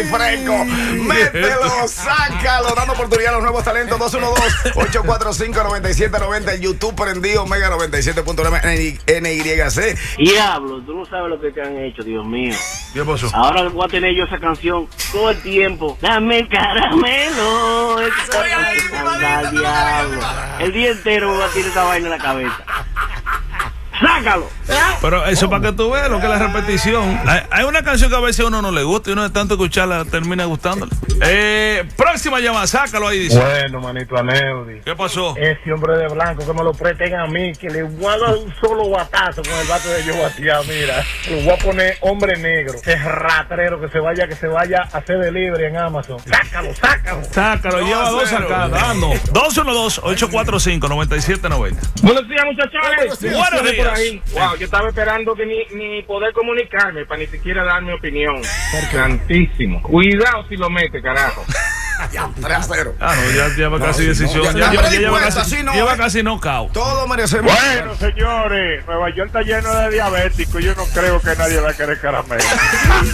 fresco. Mételo, sácalo, dando oportunidad a los nuevos talentos. 212-845-9790. El YouTube prendido, Mega 97.9 NYC. Diablo, tú no sabes lo que te han hecho, Dios mío. ¿Qué pasó? Ahora voy a tener yo esa canción todo el tiempo. Dame el caramelo. Anda, diablo. El día entero me va a tirar esa vaina en la cabeza. ¡Sácalo! Pero eso para que tú veas lo que es la repetición. Hay una canción que a veces a uno no le gusta y uno de tanto escucharla termina gustándole. Próxima llamada, sácalo ahí, dice. Bueno, manito Aneudi. ¿Qué pasó? Ese hombre de blanco que me lo presten a mí, que le voy a dar un solo batazo con el bate de yo batía, mira. Lo voy a poner hombre negro, ese ratrero que se vaya a hacer delivery en Amazon. Sácalo, lleva dos sacadas. 212-845-9790. Buenos días, muchachones. Buenos días. Por ahí. Wow, yo estaba esperando que ni poder comunicarme para ni siquiera dar mi opinión. Santísimo. Cuidado si lo mete, carajo. Ya, 3-0. No, ya lleva casi decisión. Lleva casi knockout. Todos merecemos. Bueno, señores, Nueva York está lleno de diabéticos. Yo no creo que nadie va a querer caramelo.